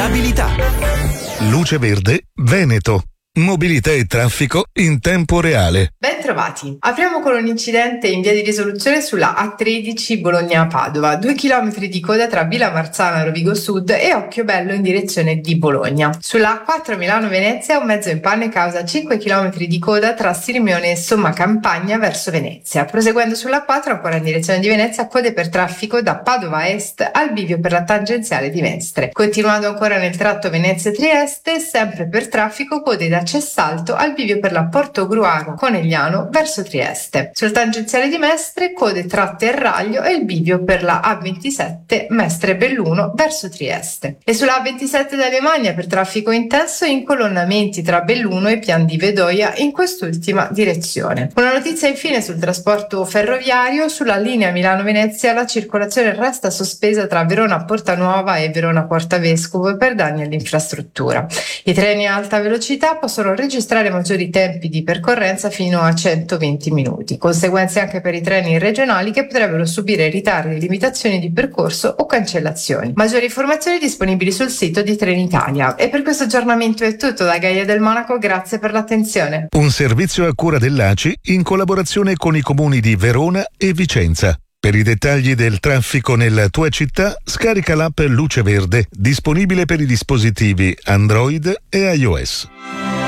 viabilità. Luce Verde Veneto. Mobilità e traffico in tempo reale. Ben trovati. Apriamo con un incidente in via di risoluzione sulla A13 Bologna-Padova. 2 chilometri di coda tra Villa Marzana Rovigo Sud e Occhiobello in direzione di Bologna. Sulla A4 Milano-Venezia un mezzo in panne causa 5 chilometri di coda tra Sirmione e Somma Campagna verso Venezia. Proseguendo sulla A4 ancora in direzione di Venezia, code per traffico da Padova Est al bivio per la tangenziale di Mestre. Continuando ancora nel tratto Venezia-Trieste, sempre per traffico code da Cessalto al bivio per la Portogruaro Conegliano verso Trieste. Sul tangenziale di Mestre code tra Terraglio e il bivio per la A27 Mestre Belluno verso Trieste. E sulla A27 da Alemagna per traffico intenso incolonnamenti tra Belluno e Pian di Vedoia in quest'ultima direzione. Una notizia infine sul trasporto ferroviario: sulla linea Milano-Venezia la circolazione resta sospesa tra Verona Portanuova e Verona Portavescovo per danni all'infrastruttura. I treni a alta velocità possono registrare maggiori tempi di percorrenza fino a 120 minuti, conseguenze anche per i treni regionali che potrebbero subire ritardi, limitazioni di percorso o cancellazioni. Maggiori informazioni disponibili sul sito di Trenitalia. E per questo aggiornamento è tutto da Gaia del Monaco, grazie per l'attenzione. Un servizio a cura dell'ACI in collaborazione con i comuni di Verona e Vicenza. Per i dettagli del traffico nella tua città, scarica l'app Luce Verde, disponibile per i dispositivi Android e iOS.